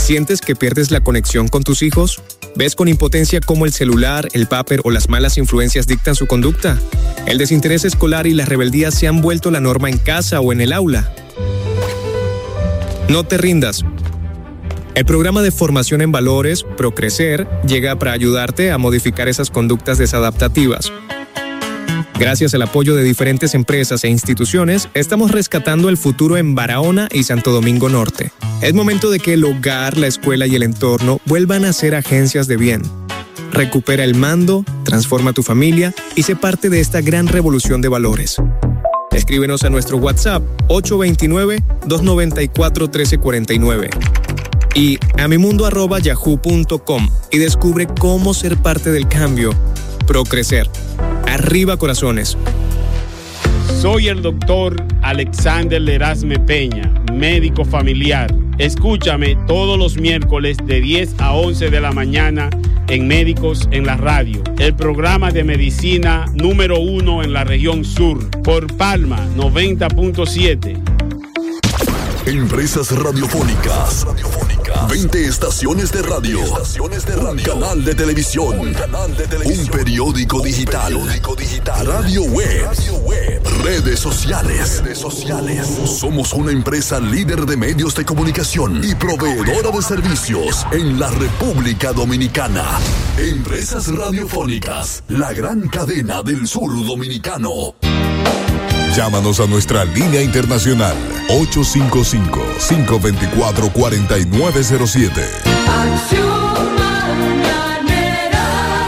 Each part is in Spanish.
¿Sientes que pierdes la conexión con tus hijos? ¿Ves con impotencia cómo el celular, el papel o las malas influencias dictan su conducta? ¿El desinterés escolar y la rebeldía se han vuelto la norma en casa o en el aula? No te rindas. El programa de formación en valores, Procrecer, llega para ayudarte a modificar esas conductas desadaptativas. Gracias al apoyo de diferentes empresas e instituciones, estamos rescatando el futuro en Barahona y Santo Domingo Norte. Es momento de que el hogar, la escuela y el entorno vuelvan a ser agencias de bien. Recupera el mando, transforma tu familia y sé parte de esta gran revolución de valores. Escríbenos a nuestro WhatsApp 829-294-1349 y amimundo@yahoo.com y descubre cómo ser parte del cambio. Procrecer. Arriba corazones. Soy el doctor Alexander Lerasme Peña, médico familiar. Escúchame todos los miércoles de 10 a 11 de la mañana en Médicos en la Radio, el programa de medicina número 1 en la región sur, por Palma 90.7. Empresas radiofónicas. 20 estaciones de radio. Un canal de televisión. Un periódico digital. Radio web. Redes sociales. Somos una empresa líder de medios de comunicación y proveedora de servicios en la República Dominicana. Empresas radiofónicas, la gran cadena del sur dominicano. Llámanos a nuestra línea internacional 855-524-4907. Acción Mañanera.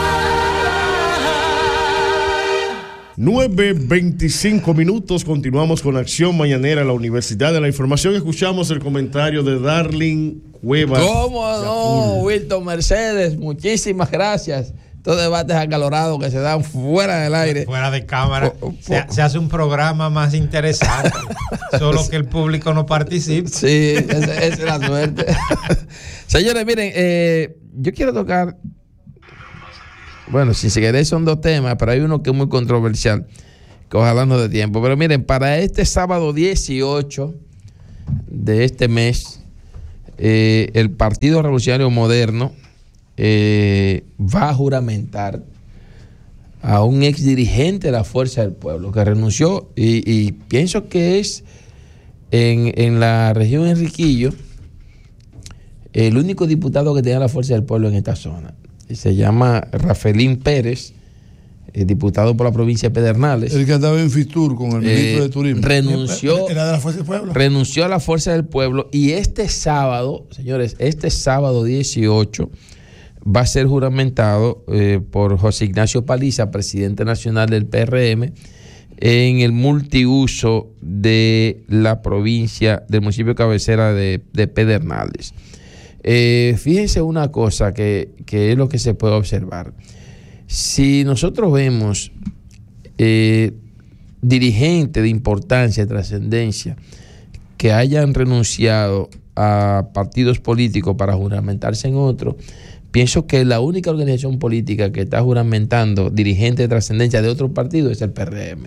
9:25. Continuamos con Acción Mañanera, la Universidad de la Información. Escuchamos el comentario de Darling Cuevas. ¿Cómo no, Wilton Mercedes? Muchísimas gracias. Estos debates acalorados que se dan fuera del aire. Fuera de cámara. Se hace un programa más interesante. Solo que el público no participe. Sí, esa es la suerte. Señores, miren, yo quiero tocar. Bueno, si queréis son dos temas, pero hay uno que es muy controversial, que ojalá no dé tiempo. Pero miren, para este sábado 18 de este mes, el Partido Revolucionario Moderno va a juramentar a un ex dirigente de la Fuerza del Pueblo que renunció y pienso que es en la región Enriquillo el único diputado que tenía la Fuerza del Pueblo en esta zona. Se llama Rafelín Pérez, diputado por la provincia de Pedernales. El que andaba en Fitur con el ministro de Turismo. Renunció, ¿Era de la Fuerza del Pueblo? Renunció a la Fuerza del Pueblo y este sábado, señores, este sábado 18 va a ser juramentado por José Ignacio Paliza, presidente nacional del PRM, en el multiuso de la provincia, del municipio cabecera de Pedernales. Fíjense una cosa que es lo que se puede observar. Si nosotros vemos dirigentes de importancia, de trascendencia, que hayan renunciado a partidos políticos para juramentarse en otro, pienso que la única organización política que está juramentando dirigentes de trascendencia de otro partido es el PRM.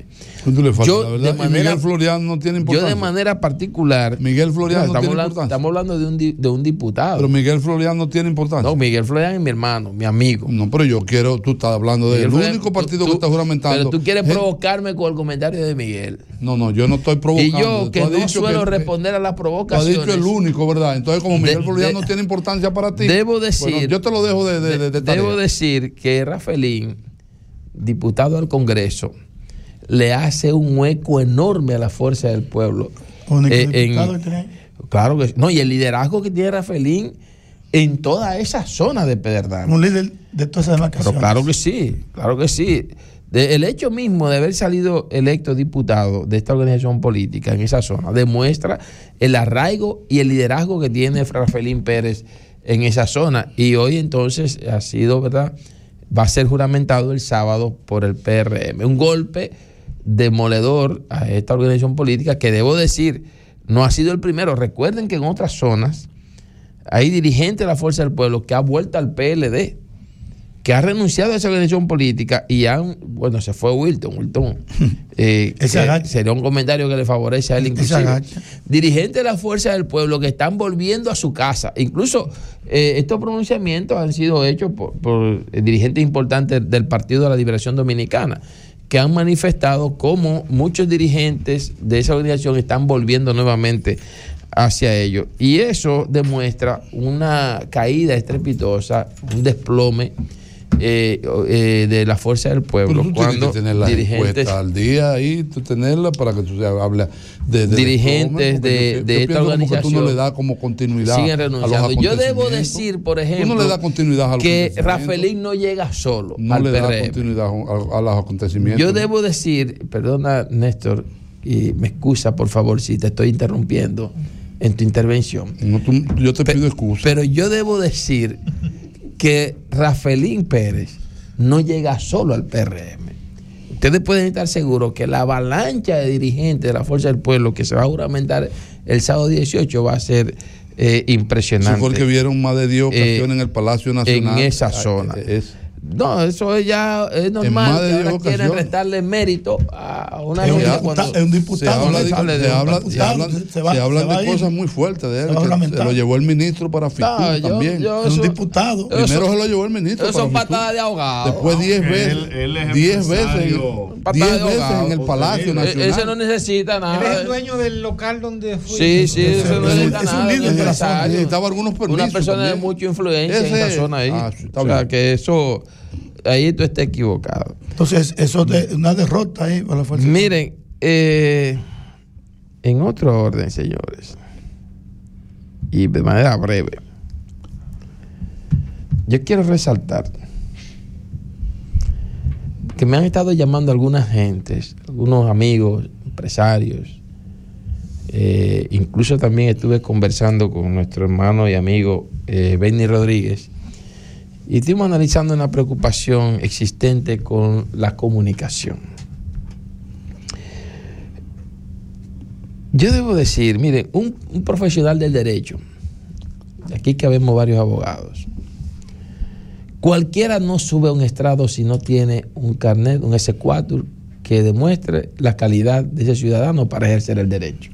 Miguel Floriano no tiene importancia. Yo de manera particular. Miguel Floriano no tiene importancia. Estamos hablando de un diputado. Pero Miguel Floriano no tiene importancia. No, Miguel Floriano es mi hermano, mi amigo. No, pero yo quiero, tú estás hablando del único partido que está juramentando. Pero tú quieres provocarme con el comentario de Miguel. No, yo no estoy provocando. Y yo que no suelo responder a las provocaciones. Tú has dicho el único, ¿verdad? Entonces como Miguel Floriano no tiene importancia para ti. Debo decir. Bueno, yo te lo dejo de tarea. Debo decir que Rafelín, diputado al Congreso, le hace un hueco enorme a la Fuerza del Pueblo. Claro que no, y el liderazgo que tiene Rafelín en toda esa zona de Pedernales. Un líder de todas esas demarcaciones. Pero claro que sí. El hecho mismo de haber salido electo diputado de esta organización política en esa zona demuestra el arraigo y el liderazgo que tiene Rafelín Pérez en esa zona. Y hoy entonces ha sido, ¿verdad? Va a ser juramentado el sábado por el PRM. Un golpe demoledor a esta organización política que, debo decir, no ha sido el primero. Recuerden que en otras zonas hay dirigentes de la Fuerza del Pueblo que ha vuelto al PLD. que ha renunciado a esa organización política y se fue Wilton. Sería un comentario que le favorece a él inclusive. Dirigentes de la Fuerza del Pueblo que están volviendo a su casa. Incluso estos pronunciamientos han sido hechos por dirigentes importantes del Partido de la Liberación Dominicana, que han manifestado cómo muchos dirigentes de esa organización están volviendo nuevamente hacia ellos. Y eso demuestra una caída estrepitosa, un desplome de la Fuerza del Pueblo. Pero tú tienes que tener las encuestas al día ahí, tú tenerla para que tú hables de dirigentes de esta organización. Tú no le das como continuidad. Siguen renunciando. Yo debo decir, por ejemplo, tú no le das continuidad a que Rafaelín no llega solo no al le PRM. da continuidad a los acontecimientos. Yo debo decir, perdona Néstor, y me excusa por favor si te estoy interrumpiendo en tu intervención. No, yo te pido excusa. Pero yo debo decir que Rafaelín Pérez no llega solo al PRM. Ustedes pueden estar seguros que la avalancha de dirigentes de la Fuerza del Pueblo que se va a juramentar el sábado 18 va a ser impresionante. Sí, porque vieron más de 10 ocasiones en el Palacio Nacional. En esa zona. No, eso ya es normal. Que ahora quieren restarle mérito a una gente. Es un diputado. Se habla de cosas muy fuertes de él. Se lo llevó el ministro para Fitur también. Es un diputado. Primero se lo llevó el ministro. Eso son patadas de ahogado. Después 10 veces en el Palacio Nacional. Ese no necesita nada. Él es el dueño del local donde fue. Sí, eso no necesita nada. Es un líder de la zona. Necesitaba algunos permisos. Una persona de mucha influencia en esa zona ahí. O sea, que eso... Ahí tú estás equivocado. Entonces, eso es una derrota ahí para la Fuerza. Miren, en otro orden, señores, y de manera breve, yo quiero resaltar que me han estado llamando algunas gentes, algunos amigos, empresarios, incluso también estuve conversando con nuestro hermano y amigo Benny Rodríguez, y estuvimos analizando una preocupación existente con la comunicación. Yo debo decir, miren, un profesional del derecho, aquí que vemos varios abogados, cualquiera no sube a un estrado si no tiene un carnet, un S4, que demuestre la calidad de ese ciudadano para ejercer el derecho.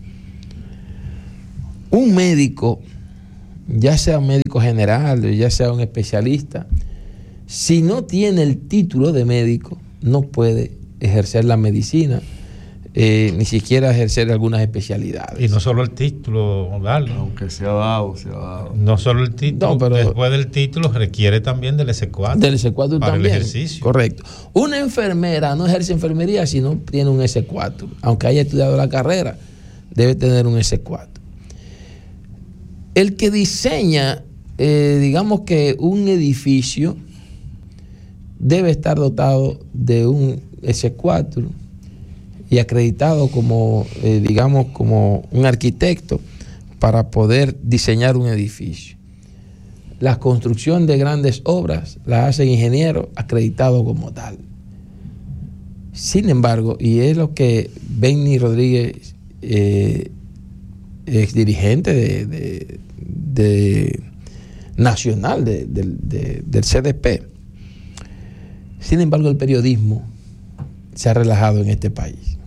Un médico, ya sea un médico general, ya sea un especialista, si no tiene el título de médico, no puede ejercer la medicina, ni siquiera ejercer algunas especialidades. Y no solo el título, aunque se ha dado. No solo el título, no, pero después del título requiere también del S4. Del S4 para también. El ejercicio. Correcto. Una enfermera no ejerce enfermería si no tiene un S4. Aunque haya estudiado la carrera, debe tener un S4. El que diseña, digamos que un edificio debe estar dotado de un S4 y acreditado como, digamos, como un arquitecto para poder diseñar un edificio. La construcción de grandes obras la hacen ingenieros acreditados como tal. Sin embargo, y es lo que Benny Rodríguez, ex dirigente de nacional del CDP. Sin embargo, el periodismo se ha relajado en este país.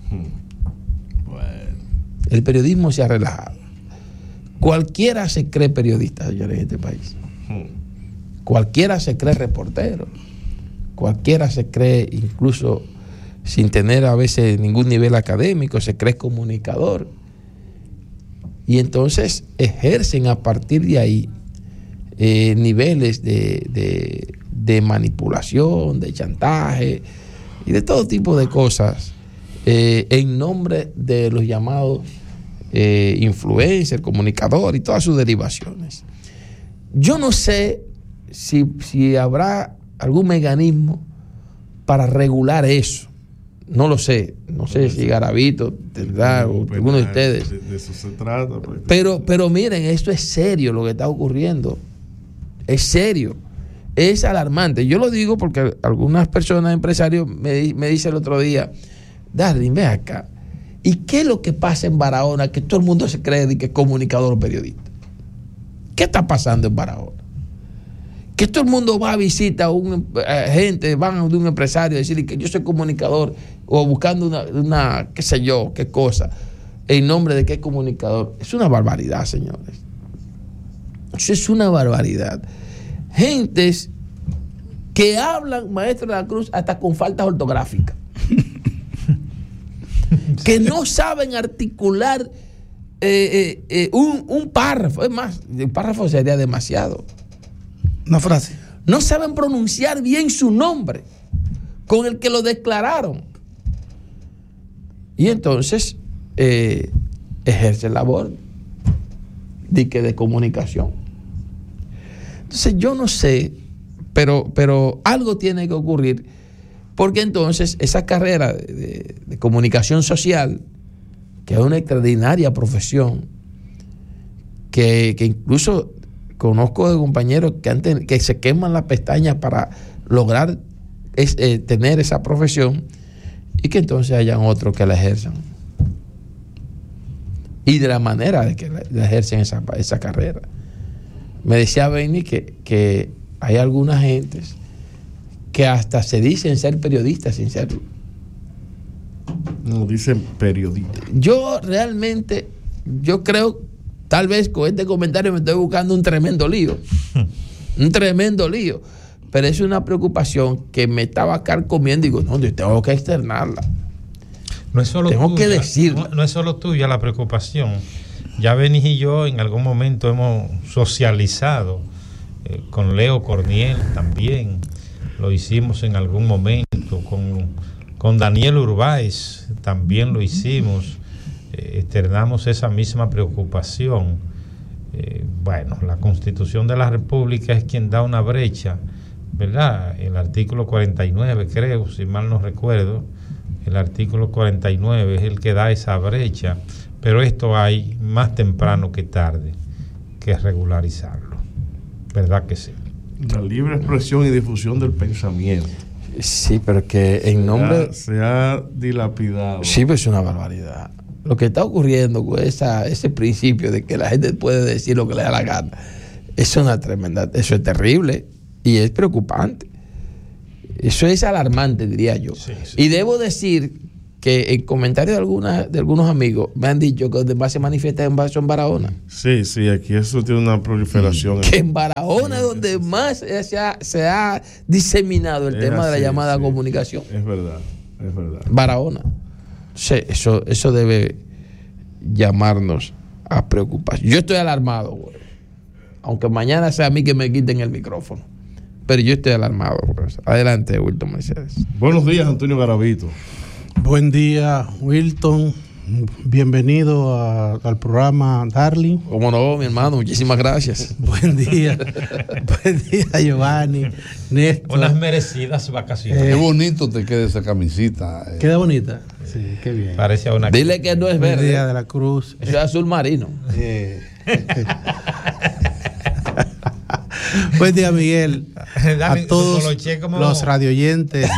El periodismo se ha relajado. Cualquiera se cree periodista, señores, en este país. Cualquiera se cree reportero. Cualquiera se cree, incluso sin tener a veces ningún nivel académico, se cree comunicador. Y entonces ejercen a partir de ahí niveles de manipulación, de chantaje y de todo tipo de cosas en nombre de los llamados influencers, comunicadores y todas sus derivaciones. Yo no sé si habrá algún mecanismo para regular eso. No lo sé. No sé si Garavito tendrá o alguno de ustedes. De eso se trata. Pero miren, esto es serio lo que está ocurriendo. Es serio. Es alarmante. Yo lo digo porque algunas personas, empresarios, me dicen el otro día, Darwin, ve acá. ¿Y qué es lo que pasa en Barahona? Que todo el mundo se cree de que es comunicador o periodista. ¿Qué está pasando en Barahona? que todo el mundo va a visitar a gente, van de un empresario a decirle que yo soy comunicador, o buscando una qué sé yo, qué cosa, en nombre de qué comunicador. Es una barbaridad, señores. Eso es una barbaridad. Gentes que hablan, maestro de la Cruz, hasta con faltas ortográficas. Que no saben articular un párrafo. Es más, el párrafo sería demasiado. Una frase. No saben pronunciar bien su nombre con el que lo declararon. Y entonces ejerce labor de comunicación. Entonces yo no sé, pero algo tiene que ocurrir, porque entonces esa carrera de comunicación social, que es una extraordinaria profesión, que incluso conozco de compañeros que se queman las pestañas para lograr tener esa profesión, y que entonces hayan otros que la ejerzan. Y de la manera de que la ejercen esa carrera. Me decía Benny que hay algunas gentes que hasta se dicen ser periodistas sin serlo. No, dicen periodistas. Yo creo, tal vez con este comentario me estoy buscando un tremendo lío. Un tremendo lío. Pero es una preocupación que me estaba carcomiendo y digo, no, yo tengo que externarla. No es solo tengo tuya, que decirla. No es solo tuya la preocupación. Ya Benis y yo en algún momento hemos socializado con Leo Corniel también. Lo hicimos en algún momento. Con Daniel Urbáez también lo hicimos. Externamos esa misma preocupación. Bueno, la Constitución de la República es quien da una brecha, ¿verdad? El artículo 49, creo, si mal no recuerdo, el artículo 49 es el que da esa brecha, pero esto hay más temprano que tarde que regularizarlo, ¿verdad que sí? La libre expresión y difusión del pensamiento. Sí, pero que en nombre... Se ha dilapidado. Sí, pero es una barbaridad. Lo que está ocurriendo con ese principio de que la gente puede decir lo que le da la gana, es una tremenda... Eso es terrible y es preocupante. Eso es alarmante, diría yo. Sí, sí. Y debo decir que en comentarios de algunos amigos me han dicho que donde más se manifiesta en Barahona. Sí, aquí eso tiene una proliferación. Que en Barahona es donde más se ha diseminado el tema de la llamada comunicación. Es verdad. Barahona. Sí, eso debe llamarnos a preocupar. Yo estoy alarmado, güey. Aunque mañana sea a mí que me quiten el micrófono. Pero yo estoy alarmado. Pues. Adelante, Wilton Mercedes. Buenos días, Antonio Garavito. Buen día, Wilton. Bienvenido al programa Darling. Cómo no, mi hermano, muchísimas gracias. Buen día. Buen día, Giovanni, Néstor. Unas merecidas vacaciones. Qué bonito te queda esa camisita. Queda bonita. Sí, qué bien. Parece una... Dile que no es verde. Buen día de la Cruz. Eso es azul marino. Buen día, Miguel. A todos los radioyentes.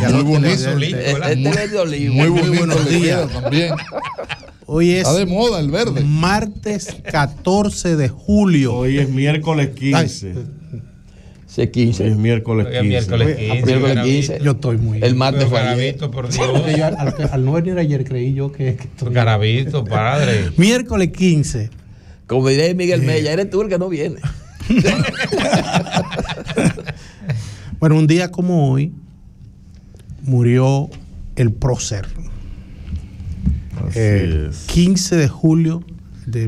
Muy buenos días también. Hoy es está de moda el verde. Martes 14 de julio. Hoy es miércoles 15. Sí, 15. Es miércoles 15. Miércoles 15. Yo estoy muy... El martes fue Garavito, por Dios. Al no venir ayer creí yo que estoy... Garavito, padre. Miércoles 15. Como diría Miguel Mella, eres tú el que no viene. Bueno, un día como hoy murió el prócer. 15 de julio de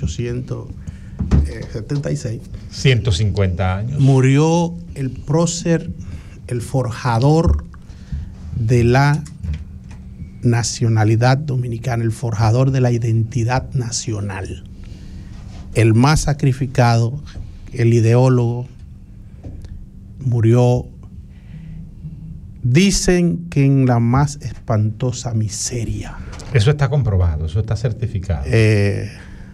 1876. 150 años. Murió el prócer, el forjador de la nacionalidad dominicana, el forjador de la identidad nacional, el más sacrificado, el ideólogo. Murió, dicen que en la más espantosa miseria. Eso está comprobado, eso está certificado. En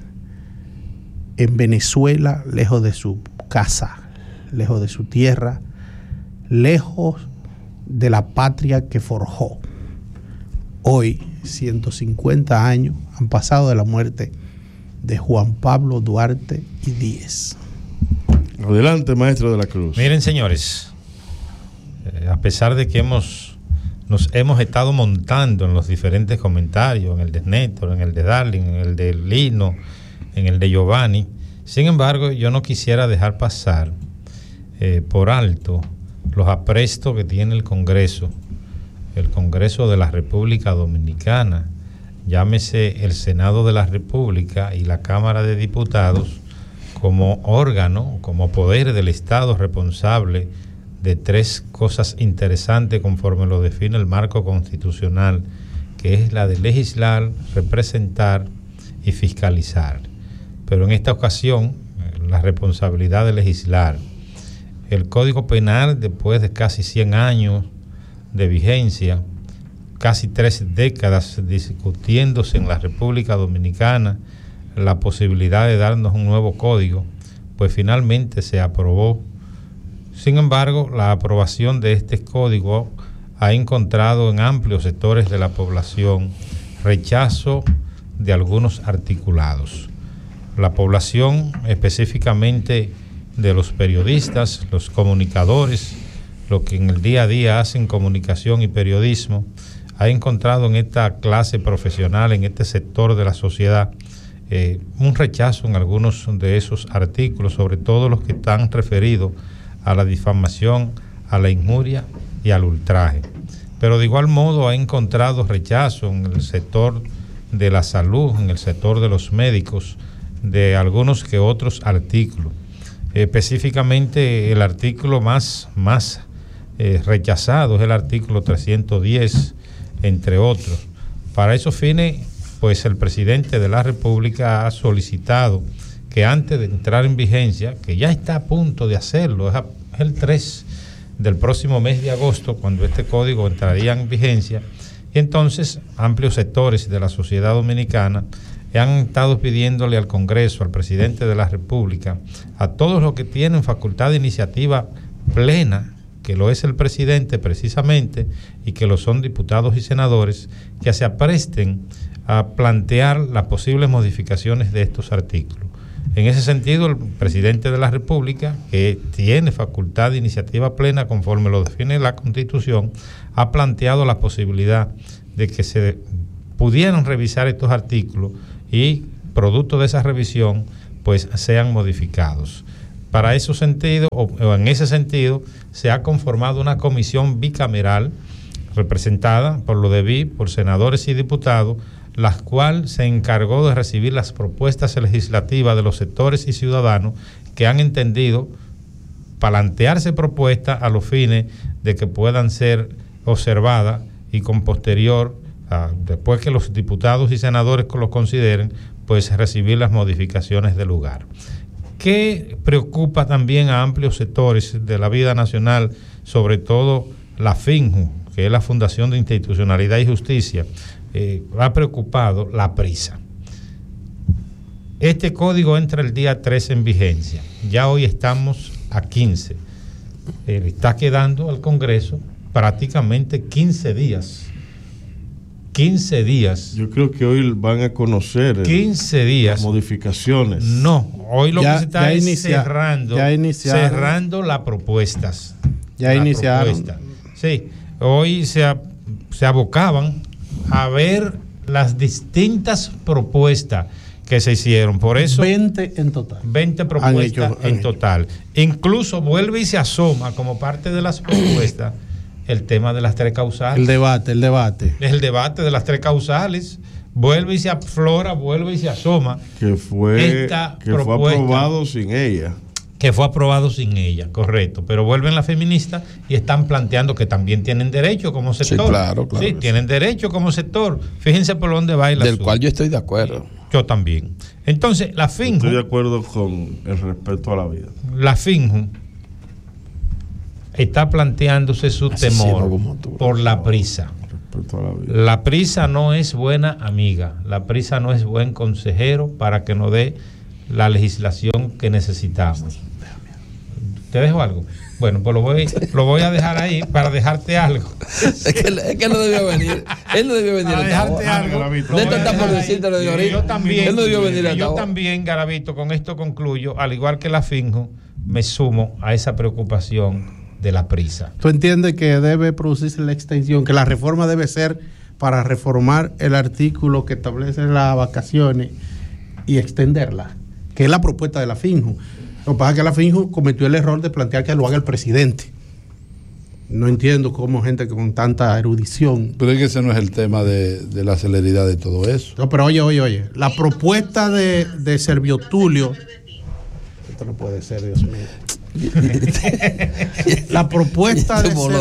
Venezuela, lejos de su casa, lejos de su tierra, lejos de la patria que forjó. Hoy, 150 años han pasado de la muerte de Juan Pablo Duarte y Díez. Adelante, maestro de la Cruz. Miren, señores, a pesar de que nos hemos estado montando en los diferentes comentarios, en el de Néstor, en el de Darling, en el de Lino, en el de Giovanni, sin embargo, yo no quisiera dejar pasar por alto los aprestos que tiene el Congreso de la República Dominicana, llámese el Senado de la República y la Cámara de Diputados, como órgano, como poder del Estado responsable de tres cosas interesantes conforme lo define el marco constitucional, que es la de legislar, representar y fiscalizar. Pero en esta ocasión, la responsabilidad de legislar. El Código Penal, después de casi 100 años de vigencia, casi 3 décadas discutiéndose en la República Dominicana la posibilidad de darnos un nuevo código, pues finalmente se aprobó. Sin embargo, la aprobación de este código ha encontrado en amplios sectores de la población rechazo de algunos articulados. La población, específicamente de los periodistas, los comunicadores, los que en el día a día hacen comunicación y periodismo, ha encontrado en esta clase profesional, en este sector de la sociedad, un rechazo en algunos de esos artículos, sobre todo los que están referidos a la difamación, a la injuria y al ultraje. Pero de igual modo ha encontrado rechazo en el sector de la salud, en el sector de los médicos, de algunos que otros artículos. Específicamente el artículo más rechazado es el artículo 310, entre otros. Para esos fines, pues el presidente de la República ha solicitado que antes de entrar en vigencia, que ya está a punto de hacerlo, es el 3 del próximo mes de agosto, cuando este código entraría en vigencia, y entonces amplios sectores de la sociedad dominicana han estado pidiéndole al Congreso, al presidente de la República, a todos los que tienen facultad de iniciativa plena, que lo es el presidente precisamente, y que lo son diputados y senadores, que se apresten a plantear las posibles modificaciones de estos artículos. En ese sentido, el presidente de la República, que tiene facultad de iniciativa plena conforme lo define la Constitución, ha planteado la posibilidad de que se pudieran revisar estos artículos y, producto de esa revisión, pues sean modificados. Para ese sentido, o en ese sentido, se ha conformado una comisión bicameral representada por lo de por senadores y diputados, la cual se encargó de recibir las propuestas legislativas de los sectores y ciudadanos que han entendido plantearse propuestas a los fines de que puedan ser observadas y con posterior, después que los diputados y senadores los consideren, pues recibir las modificaciones del lugar. ¿Qué preocupa también a amplios sectores de la vida nacional, sobre todo la FINJU, que es la Fundación de Institucionalidad y Justicia? Ha preocupado la prisa. Este código entra el día 3 en vigencia. Ya hoy estamos a 15. Está quedando al Congreso prácticamente 15 días. 15 días. Yo creo que hoy van a conocer 15 días. Las modificaciones. No, hoy lo que se está es cerrando las propuestas. Ya iniciaron. Sí, hoy se abocaban a ver las distintas propuestas que se hicieron. Por eso 20 en total. 20 propuestas en total. Incluso vuelve y se asoma como parte de las propuestas el tema de las 3 causales. El debate. El debate de las 3 causales. Vuelve y se aflora, vuelve y se asoma. Que fue aprobado sin ella. Que fue aprobado sin ella, correcto. Pero vuelven las feministas y están planteando que también tienen derecho como sector. Sí, claro. Sí, tienen derecho como sector. Fíjense por dónde va el asunto. Del cual yo estoy de acuerdo. Yo también. Entonces, la FINJU... Estoy de acuerdo con el respeto a la vida. La FINJU está planteándose su temor por la prisa. La prisa no es buena amiga. La prisa no es buen consejero para que nos dé la legislación que necesitamos. ¿Te dejo algo? Bueno, pues lo voy a dejar ahí para dejarte algo. Es que él no debió venir. Él no debió venir. Para dejarte algo. Néstor está por decírtelo de ahorita. Yo también, él no debió venir yo también, Garavito, con esto concluyo, al igual que la FINJU, me sumo a esa preocupación de la prisa. ¿Tú entiendes que debe producirse la extensión, que la reforma debe ser para reformar el artículo que establece las vacaciones y extenderla, que es la propuesta de la FINJU? Lo que pasa es que la FINJU cometió el error de plantear que lo haga el presidente. No entiendo cómo gente con tanta erudición. Pero es que ese no es el tema de la celeridad de todo eso. No, pero oye. La propuesta de Servio Tulio. Esto no puede ser, Dios mío. La propuesta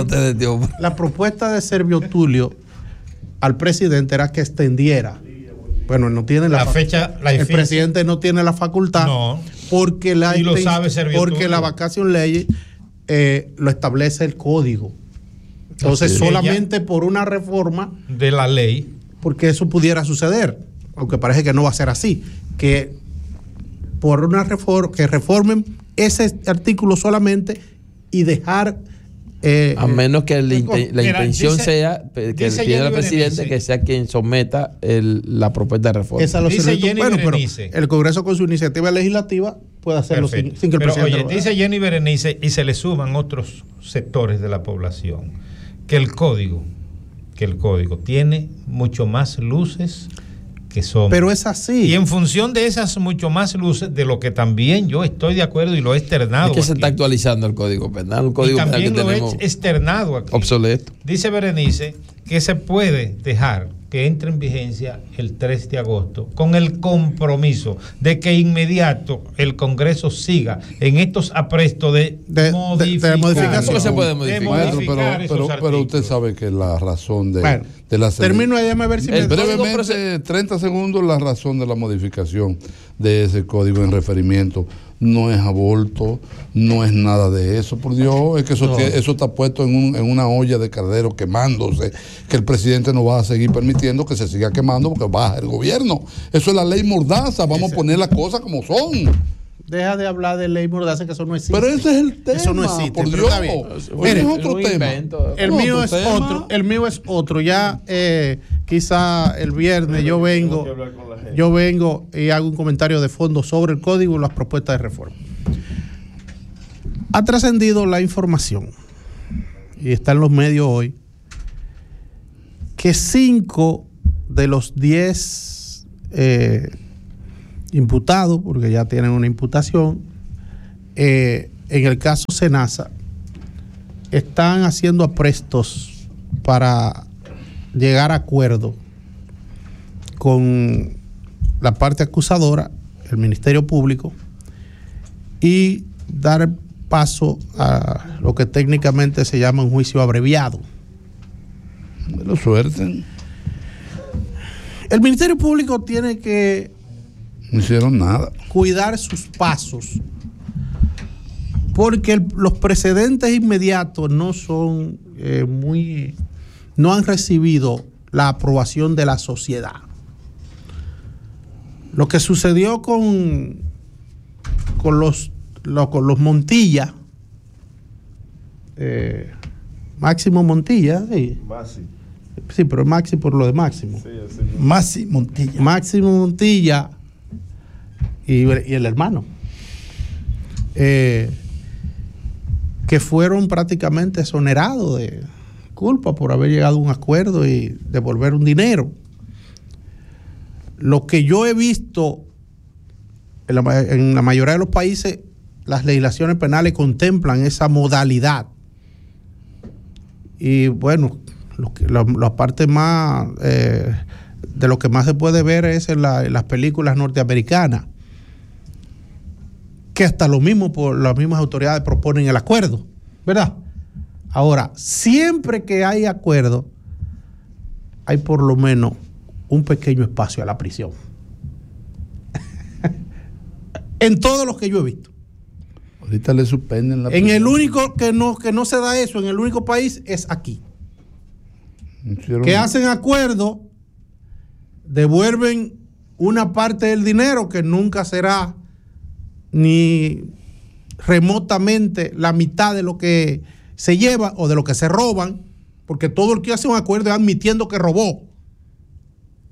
de Servio Tulio al presidente era que extendiera. Bueno, no tiene la fecha. El presidente no tiene la facultad. No. Porque la y lo sabe Servio porque Tulio. la vacation ley lo establece el código. Entonces, Así solamente por una reforma de la ley, porque eso pudiera suceder, aunque parece que no va a ser así, que por una reforma, que reformen ese artículo solamente y dejar a menos que la intención sea que pida al presidente que sea quien someta la propuesta de reforma. El Congreso con su iniciativa legislativa puede hacerlo sin que el presidente dice Jenny Berenice, y se le suman otros sectores de la población, que el código tiene mucho más luces que sombras. Pero es así. Y en función de esas mucho más luces, de lo que también yo estoy de acuerdo y lo he externado. Es que se está actualizando el Código Penal. Un código y también penal que lo he externado aquí. Obsoleto. Dice Berenice que se puede dejar que entre en vigencia el 3 de agosto con el compromiso de que inmediato el Congreso siga en estos aprestos de modificar. ¿Cómo se puede modificar? Pero usted sabe que la razón de la termino ahí, déjame ver si brevemente 30 segundos. La razón de la modificación de ese código en referimiento no es aborto, no es nada de eso, por Dios, es que eso está puesto en una olla de cardero quemándose, que el presidente no va a seguir permitiendo que se siga quemando porque baja el gobierno. Eso es la ley Mordaza, vamos a poner las cosas como son. Deja de hablar de ley Mordaza, que eso no existe. Pero ese es el tema. Eso no existe. Por Dios. Mire, es otro tema. El mío es otro. Ya quizá el viernes yo vengo y hago un comentario de fondo sobre el código y las propuestas de reforma. Ha trascendido la información, y está en los medios hoy, que 5 de los 10 imputados, porque ya tienen una imputación, en el caso Senasa, están haciendo aprestos para llegar a acuerdo con la parte acusadora, el Ministerio Público, y dar paso a lo que técnicamente se llama un juicio abreviado. De lo suerte. El Ministerio Público tiene que no hicieron nada. Cuidar sus pasos, porque los precedentes inmediatos no son no han recibido la aprobación de la sociedad. Lo que sucedió con los Montilla, Máximo Montilla, sí. Sí, pero Maxi por lo de Máximo. Sí, Máximo Montilla y el hermano, que fueron prácticamente exonerados de culpa por haber llegado a un acuerdo y devolver un dinero. Lo que yo he visto en la mayoría de los países, las legislaciones penales contemplan esa modalidad. Y bueno, la parte más de lo que más se puede ver es en las películas norteamericanas, que hasta las mismas autoridades proponen el acuerdo, ¿verdad? Ahora, siempre que hay acuerdo, hay por lo menos un pequeño espacio a la prisión. En todos los que yo he visto. Ahorita le suspenden la prisión. En el único que no se da eso, en el único país, es aquí. Que hacen acuerdo, devuelven una parte del dinero que nunca será ni remotamente la mitad de lo que se lleva o de lo que se roban, porque todo el que hace un acuerdo es admitiendo que robó.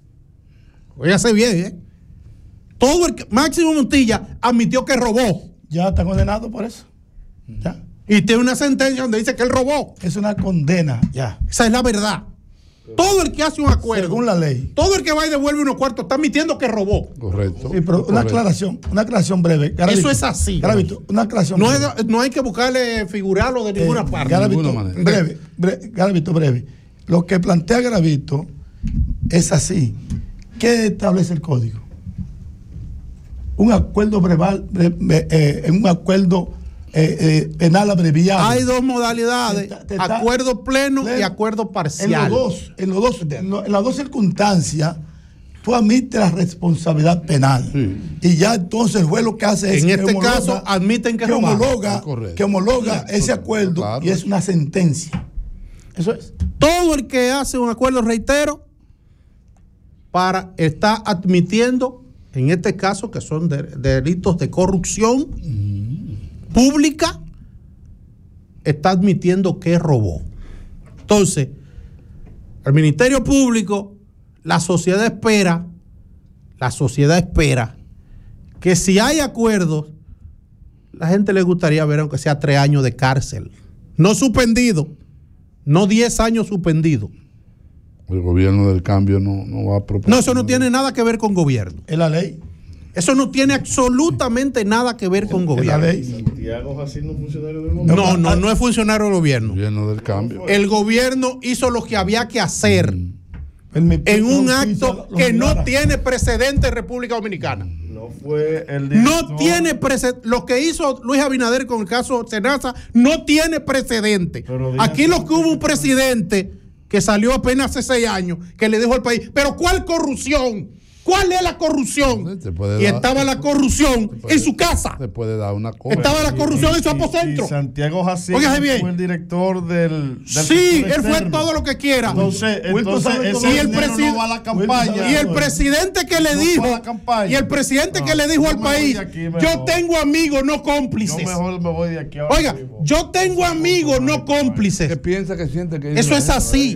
Óyase bien, Máximo Montilla admitió que robó. Ya está condenado por eso. Ya. Y tiene una sentencia donde dice que él robó. Es una condena, ya. Esa es la verdad. Todo el que hace un acuerdo, según la ley, todo el que va y devuelve unos cuartos está admitiendo que robó. Correcto. Sí, pero una aclaración breve. Garavito, eso es así. Garavito, una aclaración breve. No hay que buscarle figurarlo de ninguna parte. Garavito, Garavito, breve. Lo que plantea Garavito es así. ¿Qué establece el código? Un acuerdo un acuerdo penal abreviado. Hay dos modalidades: acuerdo pleno y acuerdo parcial. En las dos circunstancias, tú admites la responsabilidad penal. Sí. Y ya entonces el juez lo que hace es. En este caso, admiten que homologa ese acuerdo, claro, y es una sentencia. Eso es. Todo el que hace un acuerdo, reitero, está admitiendo, en este caso, que son delitos de corrupción pública, está admitiendo que robó. Entonces, el Ministerio Público, la sociedad espera que si hay acuerdos, la gente le gustaría ver aunque sea 3 años de cárcel. No suspendido, no 10 años suspendido. El gobierno del cambio no va a proponer. No, eso no tiene nada que ver con gobierno. Es la ley. Eso no tiene absolutamente nada que ver con gobierno. La ley. Santiago Jacinto, funcionario del gobierno. No es funcionario del gobierno. El gobierno del cambio. El gobierno hizo lo que había que hacer en un acto que no tiene precedente en República Dominicana. No tiene precedente. Lo que hizo Luis Abinader con el caso Senasa no tiene precedente. Aquí lo que hubo un presidente que salió apenas hace 6 años que le dijo al país, pero ¿cuál corrupción? ¿Cuál es la corrupción? Y estaba la corrupción en su casa. Te puede dar una cosa. Estaba la corrupción en su apocentro. Santiago Jacinto fue el director del sí, él fue todo lo que quiera. Entonces ese no va a la campaña. Y el presidente que le dijo, al país, yo tengo amigos no cómplices. Yo mejor me voy de aquí ahora. Oiga, yo tengo amigos no cómplices. Que piensa que siente que eso es así.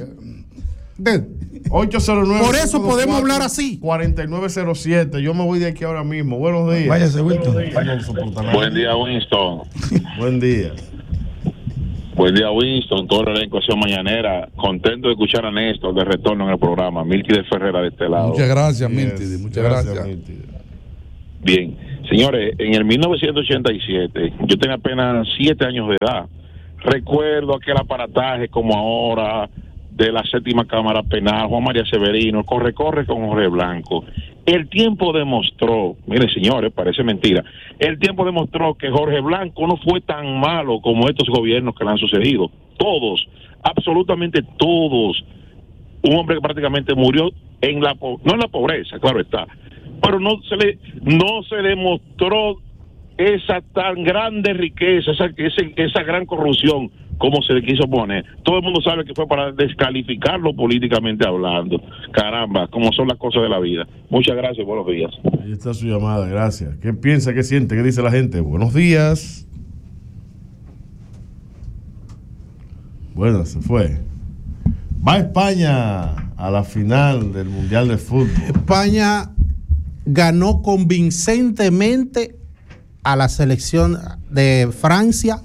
809. Por eso podemos hablar así. 4907. Yo me voy de aquí ahora mismo. Buenos días. Váyase, Wilton. Buen día, Winston. Buen día. Buen día, Winston. Todo el elenco de Mañanera. Contento de escuchar a Néstor de retorno en el programa. Milky de Ferrera de este lado. Muchas gracias, Milky. Muchas gracias. Bien. Señores, en el 1987, yo tenía apenas 7 años de edad. Recuerdo aquel aparataje como ahora de la 7ª Cámara Penal, Juan María Severino, corre con Jorge Blanco. El tiempo demostró, mire señores, parece mentira, el tiempo demostró que Jorge Blanco no fue tan malo como estos gobiernos que le han sucedido. Todos, absolutamente todos. Un hombre que prácticamente murió no en la pobreza, claro está, pero no se le mostró esa tan grande riqueza, esa gran corrupción como se le quiso poner. Todo el mundo sabe que fue para descalificarlo políticamente hablando. Caramba, como son las cosas de la vida. Muchas gracias, buenos días. Ahí está su llamada, gracias. ¿Qué piensa, qué siente, qué dice la gente? Buenos días. Bueno, se fue. Va España a la final del Mundial de Fútbol. España ganó convincentemente a la selección de Francia,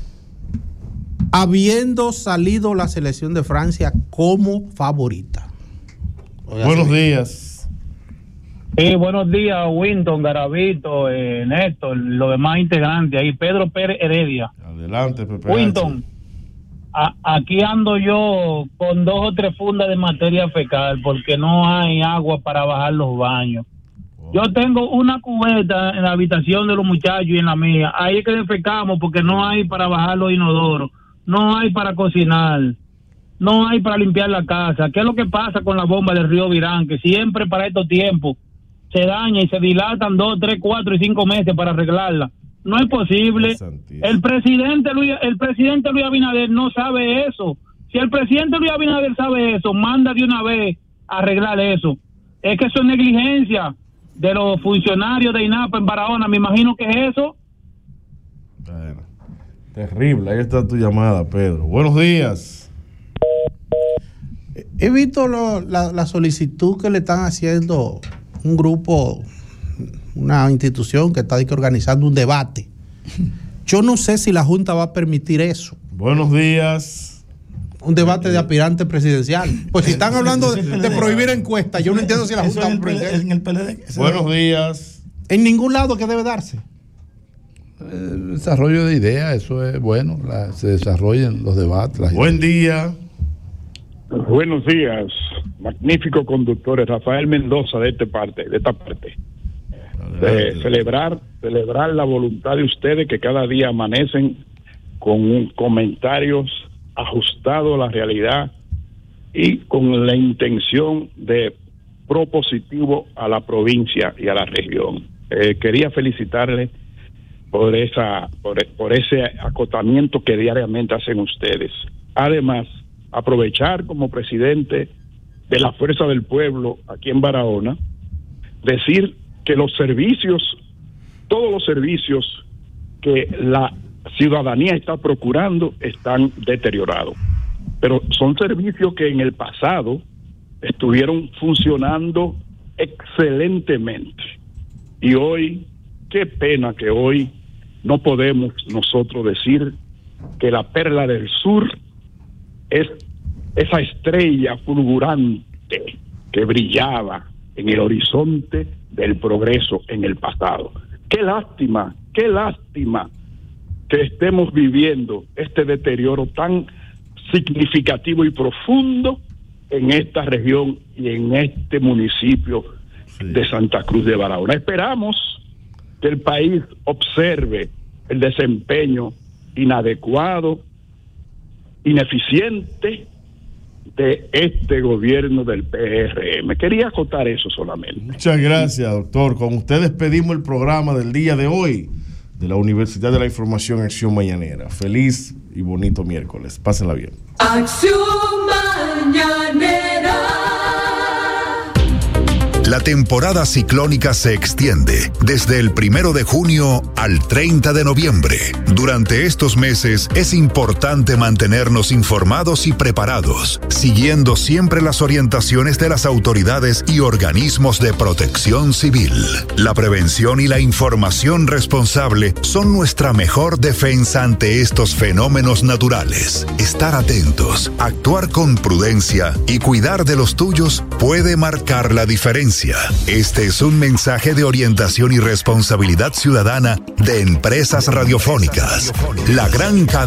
habiendo salido la selección de Francia como favorita. Buenos días. Buenos días, Winton, Garavito, Néstor, los demás integrantes ahí, Pedro Pérez Heredia. Adelante, Pepe. Winton, aquí ando yo con 2 o 3 fundas de materia fecal porque no hay agua para bajar los baños. Yo tengo una cubeta en la habitación de los muchachos y en la mía. Ahí es que defecamos porque no hay para bajar los inodoros, no hay para cocinar, no hay para limpiar la casa. ¿Qué es lo que pasa con la bomba del río Virán? Que siempre para estos tiempos se daña y se dilatan 2, 3, 4 y 5 meses para arreglarla. No es posible. El presidente Luis Abinader no sabe eso. Si el presidente Luis Abinader sabe eso, manda de una vez a arreglar eso. Es que eso es negligencia de los funcionarios de INAPA en Barahona, me imagino que es eso. Bueno, terrible, ahí está tu llamada, Pedro. Buenos días. He visto la solicitud que le están haciendo un grupo, una institución que está organizando un debate Yo no sé si la Junta va a permitir eso. Buenos días. Un debate de aspirante presidencial. Pues si están hablando de prohibir encuestas, yo no entiendo si la Junta va a permitir. En el PLD. Buenos días. En ningún lado que debe darse. El desarrollo de ideas, eso es bueno, se desarrollan los debates. Buen día. Buenos días, magnífico conductores. Rafael Mendoza de esta parte. Celebrar la voluntad de ustedes que cada día amanecen con comentarios ajustados a la realidad y con la intención de propositivo a la provincia y a la región. Quería felicitarles por ese acotamiento que diariamente hacen ustedes. Además, aprovechar como presidente de la Fuerza del Pueblo aquí en Barahona, decir que los servicios, todos los servicios que la ciudadanía está procurando están deteriorados. Pero son servicios que en el pasado estuvieron funcionando excelentemente. Y hoy, qué pena que hoy no podemos nosotros decir que la Perla del Sur es esa estrella fulgurante que brillaba en el horizonte del progreso en el pasado. Qué lástima que estemos viviendo este deterioro tan significativo y profundo en esta región y en este municipio de Santa Cruz de Barahona. Esperamos que el país observe el desempeño inadecuado, ineficiente de este gobierno del PRM. Quería acotar eso solamente. Muchas gracias, doctor. Con ustedes pedimos el programa del día de hoy de la Universidad de la Información Acción Mañanera. Feliz y bonito miércoles. Pásenla bien. Acción Mañanera. La temporada ciclónica se extiende desde el 1 de junio al 30 de noviembre. Durante estos meses es importante mantenernos informados y preparados, siguiendo siempre las orientaciones de las autoridades y organismos de protección civil. La prevención y la información responsable son nuestra mejor defensa ante estos fenómenos naturales. Estar atentos, actuar con prudencia y cuidar de los tuyos puede marcar la diferencia. Este es un mensaje de orientación y responsabilidad ciudadana de Empresas Radiofónicas, la gran cadena